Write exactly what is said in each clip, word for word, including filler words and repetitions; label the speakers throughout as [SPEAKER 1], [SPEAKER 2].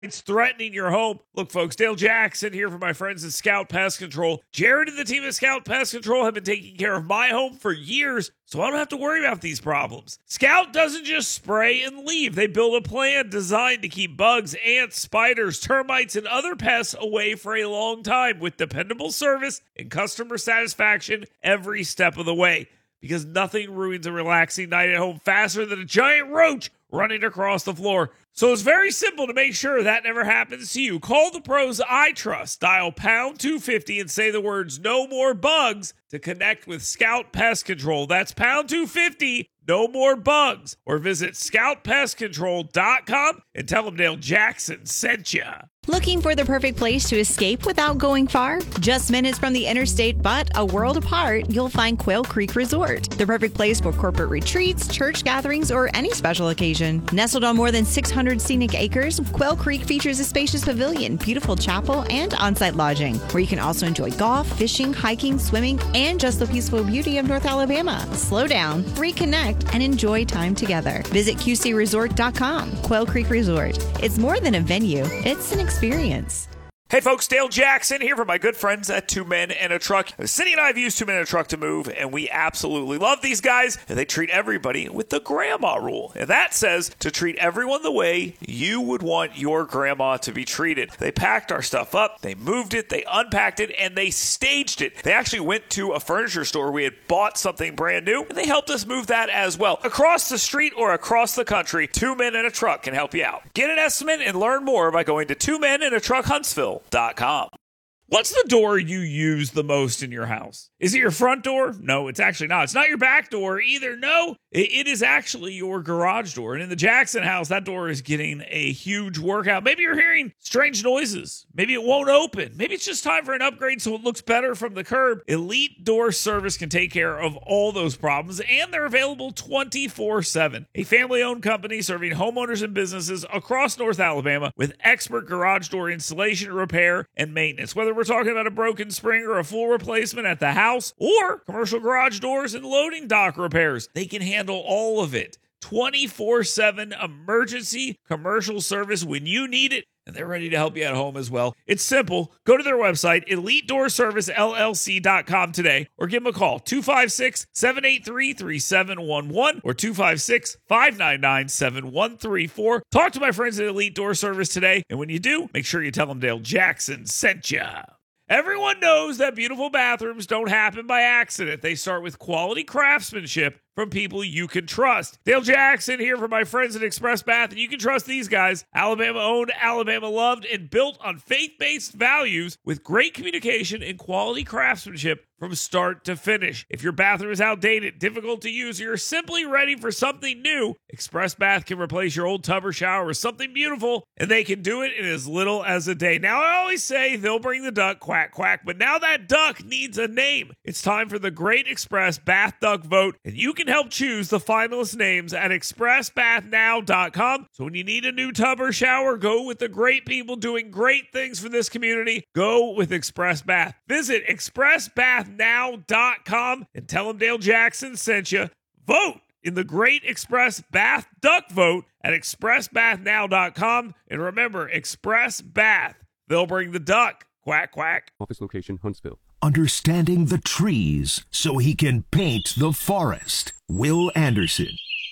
[SPEAKER 1] It's threatening your home. Look, folks, Dale Jackson here for my friends at Scout Pest Control. Jared and the team at Scout Pest Control have been taking care of my home for years, so I don't have to worry about these problems. Scout doesn't just spray and leave. They build a plan designed to keep bugs, ants, spiders, termites, and other pests away for a long time with dependable service and customer satisfaction every step of the way. Because nothing ruins a relaxing night at home faster than a giant roach running across the floor. So it's very simple to make sure that never happens to you. Call the pros I trust. Dial pound two fifty and say the words "no more bugs" to connect with Scout Pest Control. That's pound two fifty, no more bugs. Or visit scout pest control dot com and tell them Dale Jackson sent you.
[SPEAKER 2] Looking for the perfect place to escape without going far? Just minutes from the interstate, but a world apart, you'll find Quail Creek Resort. The perfect place for corporate retreats, church gatherings, or any special occasion. Nestled on more than six hundred scenic acres, Quail Creek features a spacious pavilion, beautiful chapel, and on-site lodging, where you can also enjoy golf, fishing, hiking, swimming, and just the peaceful beauty of North Alabama. Slow down, reconnect, and enjoy time together. Visit Q C resort dot com. Quail Creek Resort. It's more than a venue. It's an experience.
[SPEAKER 1] Hey folks, Dale Jackson here for my good friends at Two Men and a Truck. Cindy and I have used Two Men and a Truck to move, and we absolutely love these guys, and they treat everybody with the grandma rule. And that says to treat everyone the way you would want your grandma to be treated. They packed our stuff up, they moved it, they unpacked it, and they staged it. They actually went to a furniture store. We had bought something brand new, and they helped us move that as well. Across the street or across the country, Two Men and a Truck can help you out. Get an estimate and learn more by going to Two Men and a Truck Huntsville dot com. What's the door you use the most in your house? Is it your front door? No, it's actually not. It's not your back door either. No, it is actually your garage door. And in the Jackson house, that door is getting a huge workout. Maybe you're hearing strange noises. Maybe it won't open. Maybe it's just time for an upgrade so it looks better from the curb. Elite Door Service can take care of all those problems, and they're available twenty-four seven. A family-owned company serving homeowners and businesses across North Alabama with expert garage door installation, repair, and maintenance. Whether we're talking about a broken spring or a full replacement at the house or commercial garage doors and loading dock repairs, they can handle all of it. twenty-four seven emergency commercial service when you need it, and they're ready to help you at home as well. It's simple. Go to their website, elite door service L L C dot com today, or give them a call, two five six, seven eight three, three seven one one or two five six, five nine nine, seven one three four. Talk to my friends at Elite Door Service today, and when you do, make sure you tell them Dale Jackson sent ya. Everyone knows that beautiful bathrooms don't happen by accident. They start with quality craftsmanship from people you can trust. Dale Jackson here for my friends at Express Bath, and you can trust these guys. Alabama owned, Alabama loved, and built on faith-based values with great communication and quality craftsmanship from start to finish. If your bathroom is outdated, difficult to use, or you're simply ready for something new, Express Bath can replace your old tub or shower with something beautiful, and they can do it in as little as a day. Now, I always say they'll bring the duck, quack, quack, but now that duck needs a name. It's time for the Great Express Bath Duck Vote, and you can help choose the finalist names at express bath now dot com. So when you need a new tub or shower, go with the great people doing great things for this community. Go with Express Bath. Visit express bath now dot com and tell them Dale Jackson sent you. Vote in the Great Express Bath Duck Vote at express bath now dot com. And remember, Express Bath, they'll bring the duck. Quack, quack.
[SPEAKER 3] Office location, Huntsville.
[SPEAKER 4] Understanding the trees so he can paint the forest. Will Anderson.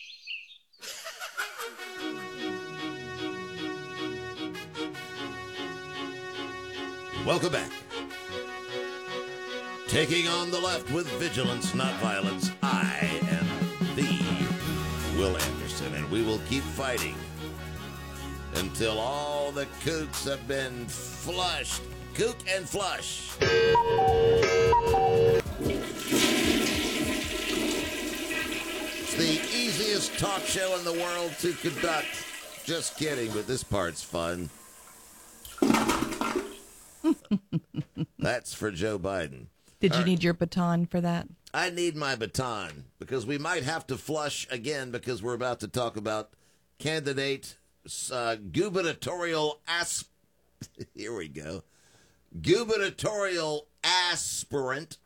[SPEAKER 5] Welcome back. Taking on the left with vigilance, not violence, I am the Will Anderson, and we will keep fighting until all the kooks have been flushed. Kook and flush. It's the easiest talk show in the world to conduct. Just kidding, but this part's fun. That's for Joe Biden.
[SPEAKER 6] Did you
[SPEAKER 5] All
[SPEAKER 6] need
[SPEAKER 5] right.
[SPEAKER 6] your baton for that?
[SPEAKER 5] I need my baton because we might have to flush again because we're about to talk about candidate uh, gubernatorial asp. Here we go. Gubernatorial aspirant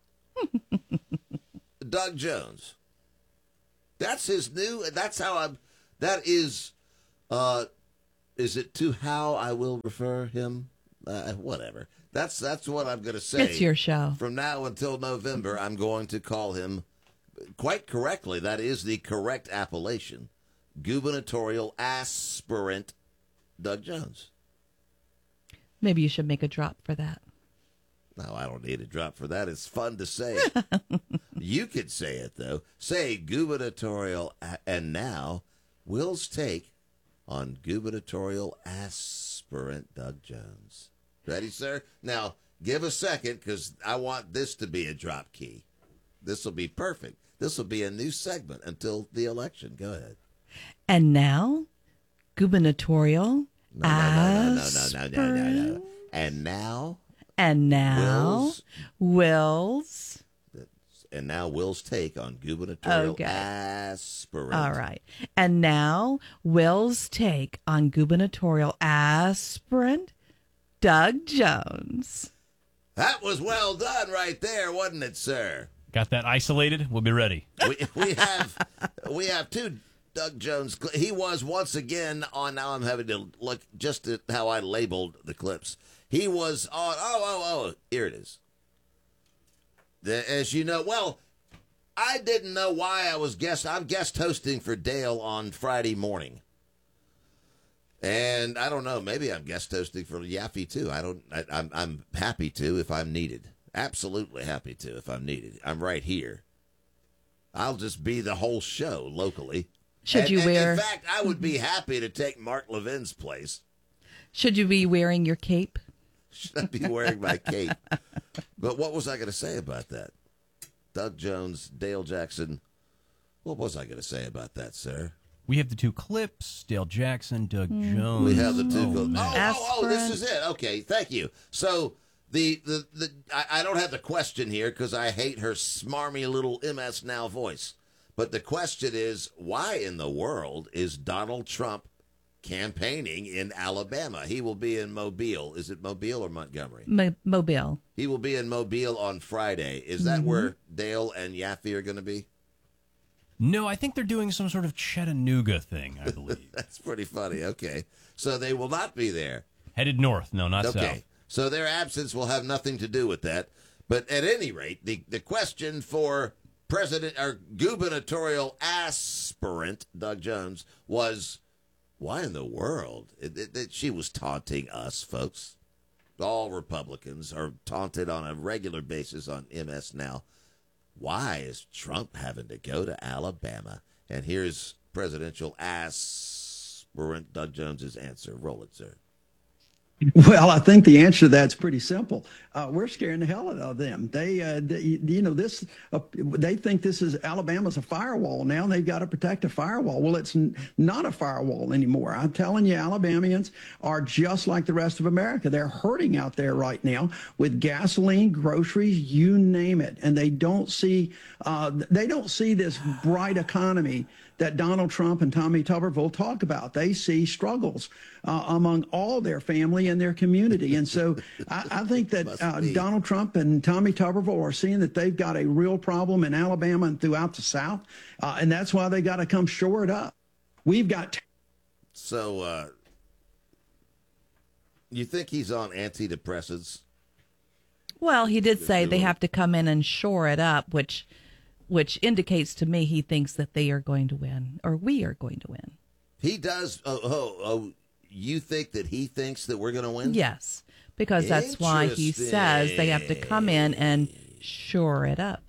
[SPEAKER 5] Doug Jones. That's his new. That's how I'm. That is uh, is it to how I will refer him? Uh, whatever. That's that's what I'm going to say.
[SPEAKER 3] It's your show.
[SPEAKER 5] From now until November, I'm going to call him, quite correctly, that is the correct appellation, gubernatorial aspirant Doug Jones.
[SPEAKER 3] Maybe you should make a drop for that.
[SPEAKER 5] No, I don't need a drop for that. It's fun to say it. You could say it, though. Say gubernatorial, a- and now Will's take on gubernatorial aspirant Doug Jones. Ready, sir? Now, give a second, because I want this to be a drop key. This will be perfect. This will be a new segment until the election. Go ahead.
[SPEAKER 3] And now, gubernatorial
[SPEAKER 5] No, no, no, no, no, no, no, no,
[SPEAKER 3] aspirant.
[SPEAKER 5] no, no. And now,
[SPEAKER 3] And now,
[SPEAKER 5] Will's,
[SPEAKER 3] Will's.
[SPEAKER 5] and now Will's take on gubernatorial
[SPEAKER 3] Okay.
[SPEAKER 5] aspirant.
[SPEAKER 3] All right. And now, Will's take on gubernatorial aspirant Doug Jones.
[SPEAKER 5] That was well done right there, wasn't it, sir?
[SPEAKER 6] Got that isolated? We'll be ready.
[SPEAKER 5] We we have we have two Doug Jones. cl- He was once again on. Now I'm having to look just at how I labeled the clips. He was on. Oh oh oh! Here it is. The, as you know, well, I didn't know why I was guest. I'm guest hosting for Dale on Friday morning, and I don't know. Maybe I'm guest hosting for Yaffe too. I don't. I, I'm I'm happy to if I'm needed. Absolutely happy to if I'm needed. I'm right here. I'll just be the whole show locally.
[SPEAKER 3] Should
[SPEAKER 5] And-
[SPEAKER 3] you
[SPEAKER 5] and
[SPEAKER 3] wear?
[SPEAKER 5] In fact, I would be happy to take Mark Levin's place.
[SPEAKER 3] Should you be wearing your cape?
[SPEAKER 5] Should I be wearing my cape? But what was I going to say about that? Doug Jones, Dale Jackson. What was I going to say about that, sir?
[SPEAKER 6] We have the two clips, Dale Jackson, Doug Jones.
[SPEAKER 5] We have the two.
[SPEAKER 6] Oh,
[SPEAKER 5] Oh,
[SPEAKER 6] man.
[SPEAKER 5] oh, oh, this
[SPEAKER 3] Aspirin.
[SPEAKER 5] is it. Okay, thank you. So the the, the I, I don't have the question here because I hate her smarmy little M S Now voice. But the question is, why in the world is Donald Trump campaigning in Alabama? He will be in Mobile. Is it Mobile or Montgomery?
[SPEAKER 3] Mo- Mobile.
[SPEAKER 5] He will be in Mobile on Friday. Is that
[SPEAKER 3] Mm-hmm.
[SPEAKER 5] where Dale and Yaffe are going to be?
[SPEAKER 6] No, I think they're doing some sort of Chattanooga thing, I believe.
[SPEAKER 5] That's pretty funny. Okay. So they will not be there.
[SPEAKER 6] Headed north. No, not
[SPEAKER 5] Okay.
[SPEAKER 6] south.
[SPEAKER 5] So their absence will have nothing to do with that. But at any rate, the, the question for President or gubernatorial aspirant Doug Jones was, why in the world? It, it, it, she was taunting us, folks. All Republicans are taunted on a regular basis on M S Now. Why is Trump having to go to Alabama? And here's presidential aspirant Doug Jones's answer. Roll it, sir.
[SPEAKER 7] Well, I think the answer to that's pretty simple. Uh, we're scaring the hell out of them. They, uh, they you know, this. Uh, they think this is Alabama's a firewall now. And they've got to protect a firewall. Well, it's n- not a firewall anymore. I'm telling you, Alabamians are just like the rest of America. They're hurting out there right now with gasoline, groceries, you name it, and they don't see. Uh, they don't see this bright economy that Donald Trump and Tommy Tuberville talk about. They see struggles uh, among all their family and their community. And so I, I think that uh, Donald Trump and Tommy Tuberville are seeing that they've got a real problem in Alabama and throughout the South. Uh, and that's why they got to come shore it up. We've got. T-
[SPEAKER 5] So, uh, you think he's on antidepressants?
[SPEAKER 3] Well, he did say they
[SPEAKER 5] Sure.
[SPEAKER 3] have to come in and shore it up, which which indicates to me he thinks that they are going to win, or we are going to win.
[SPEAKER 5] He does. Oh, oh, oh you think that he thinks that we're going to win?
[SPEAKER 3] Yes, because that's why he says they have to come in and shore it up.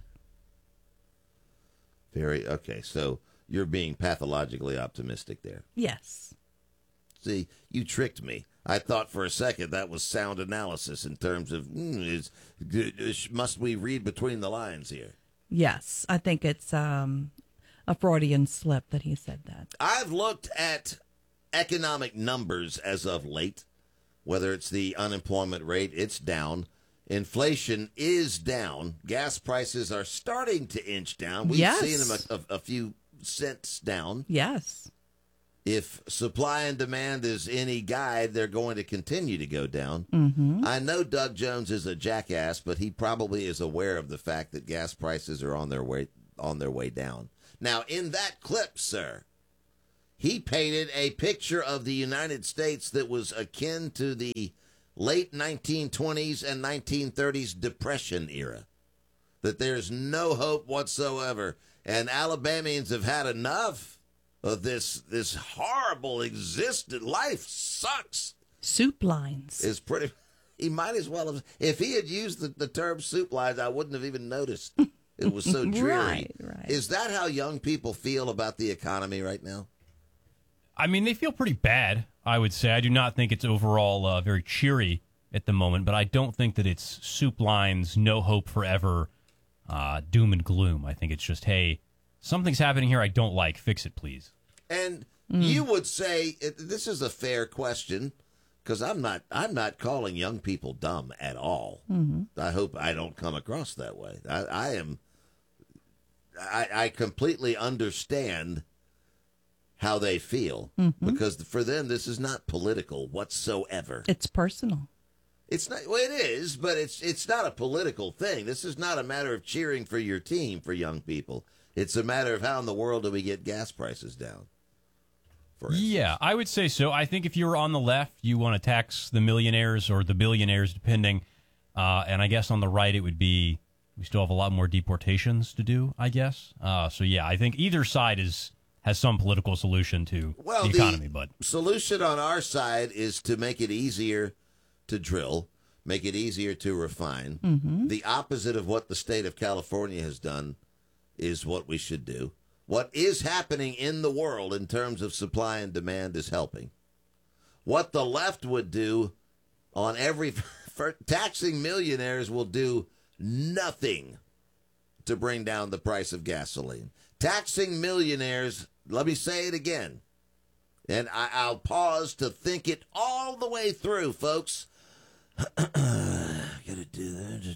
[SPEAKER 5] Very okay. So you're being pathologically optimistic there.
[SPEAKER 3] Yes.
[SPEAKER 5] See, you tricked me. I thought for a second that was sound analysis in terms of mm, is, is must we read between the lines here?
[SPEAKER 3] Yes, I think it's um, a Freudian slip that he said that.
[SPEAKER 5] I've looked at economic numbers as of late, whether it's the unemployment rate, it's down. Inflation is down. Gas prices are starting to inch down. We've
[SPEAKER 3] Yes.
[SPEAKER 5] seen them a, a, a few cents down.
[SPEAKER 3] Yes.
[SPEAKER 5] If supply and demand is any guide, they're going to continue to go down.
[SPEAKER 3] Mm-hmm.
[SPEAKER 5] I know Doug Jones is a jackass, but he probably is aware of the fact that gas prices are on their way on their way down. Now, in that clip, sir, he painted a picture of the United States that was akin to the late nineteen twenties and nineteen thirties Depression era, that there's no hope whatsoever. And Alabamians have had enough of this, this horrible existence. Life sucks.
[SPEAKER 3] Soup lines.
[SPEAKER 5] Is pretty. He might as well have. If he had used the, the term soup lines, I wouldn't have even noticed. It was so dreary.
[SPEAKER 3] Right, right.
[SPEAKER 5] Is that how young people feel about the economy right now?
[SPEAKER 6] I mean, they feel pretty bad, I would say. I do not think it's overall uh, very cheery at the moment, but I don't think that it's soup lines, no hope forever, uh, doom and gloom. I think it's just, hey, something's happening here I don't like. Fix it, please.
[SPEAKER 5] And mm. you would say, this is a fair question, because I'm not, I'm not calling young people dumb at all. Mm-hmm. I hope I don't come across that way. I, I am, I, I completely understand how they feel, mm-hmm. because for them this is not political whatsoever.
[SPEAKER 3] It's personal.
[SPEAKER 5] It's not. Well, it is, but it's it's not a political thing. This is not a matter of cheering for your team for young people. It's a matter of how in the world do we get gas prices down. For
[SPEAKER 6] yeah, I would say so. I think if you're on the left, you want to tax the millionaires or the billionaires, depending. Uh, and I guess on the right, it would be we still have a lot more deportations to do. I guess. Uh, so yeah, I think either side is. has some political solution to
[SPEAKER 5] well,
[SPEAKER 6] the economy.
[SPEAKER 5] The
[SPEAKER 6] but
[SPEAKER 5] solution on our side is to make it easier to drill, make it easier to refine. Mm-hmm. The opposite of what the state of California has done is what we should do. What is happening in the world in terms of supply and demand is helping. What the left would do on every for taxing millionaires will do nothing to bring down the price of gasoline. Taxing millionaires, let me say it again, and I, I'll pause to think it all the way through, folks. Gotta do that.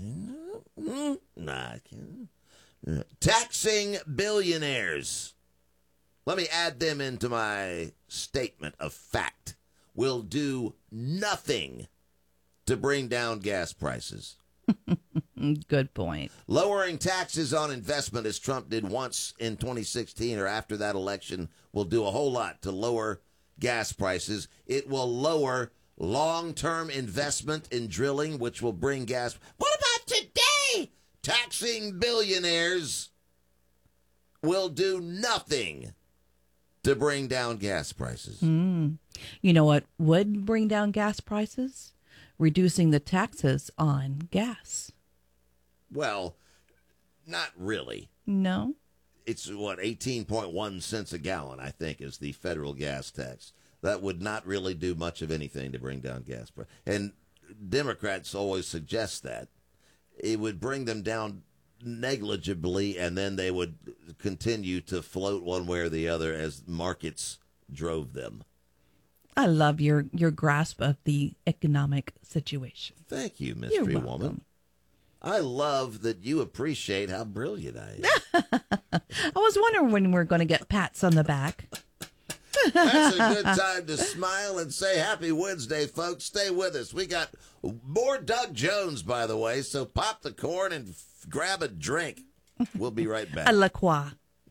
[SPEAKER 5] Nah, I can't. Taxing billionaires, let me add them into my statement of fact, will do nothing to bring down gas prices.
[SPEAKER 3] Good point.
[SPEAKER 5] Lowering taxes on investment, as Trump did once in twenty sixteen or after that election, will do a whole lot to lower gas prices. It will lower long-term investment in drilling, which will bring gas. What about today? Taxing billionaires will do nothing to bring down gas prices.
[SPEAKER 3] Mm. You know what would bring down gas prices? Reducing the taxes on gas.
[SPEAKER 5] Well, not really.
[SPEAKER 3] No.
[SPEAKER 5] It's, what, eighteen point one cents a gallon, I think, is the federal gas tax. That would not really do much of anything to bring down gas prices. And Democrats always suggest that. It would bring them down negligibly, and then they would continue to float one way or the other as markets drove them.
[SPEAKER 3] I love your, your grasp of the economic situation.
[SPEAKER 5] Thank you, Mystery
[SPEAKER 3] You're
[SPEAKER 5] Woman.
[SPEAKER 3] welcome.
[SPEAKER 5] I love that you appreciate how brilliant I am.
[SPEAKER 3] I was wondering when we're going to get pats on the back.
[SPEAKER 5] That's a good time to smile and say happy Wednesday, folks. Stay with us. We got more Doug Jones, by the way, so pop the corn and f- grab a drink. We'll be right back.
[SPEAKER 3] A La Croix.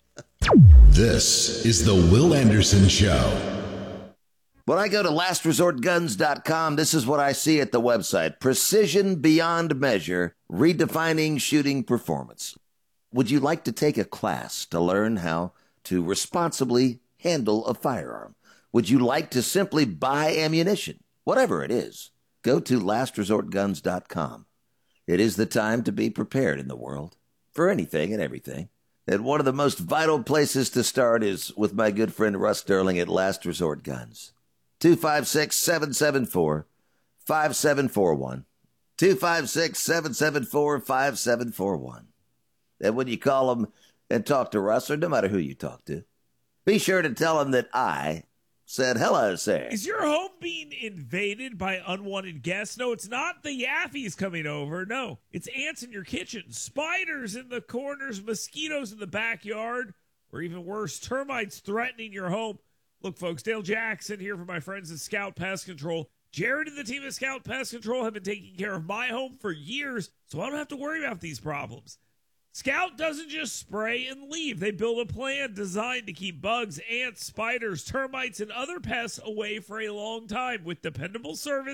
[SPEAKER 4] This is the Will Anderson Show.
[SPEAKER 5] When I go to last resort guns dot com, this is what I see at the website. Precision beyond measure, redefining shooting performance. Would you like to take a class to learn how to responsibly handle a firearm? Would you like to simply buy ammunition? Whatever it is, go to last resort guns dot com. It is the time to be prepared in the world for anything and everything. And one of the most vital places to start is with my good friend Russ Sterling at Last Resort Guns. two five six, seven seven four, five seven four one. two five six, seven seven four, five seven four one. And when you call them and talk to Russ, or no matter who you talk to, be sure to tell him that I said hello, sir.
[SPEAKER 1] Is your home being invaded by unwanted guests? No, it's not the Yaffies coming over. No, it's ants in your kitchen, spiders in the corners, mosquitoes in the backyard, or even worse, termites threatening your home. Look, folks, Dale Jackson here for my friends at Scout Pest Control. Jared and the team at Scout Pest Control have been taking care of my home for years, so I don't have to worry about these problems. Scout doesn't just spray and leave. They build a plan designed to keep bugs, ants, spiders, termites, and other pests away for a long time with dependable service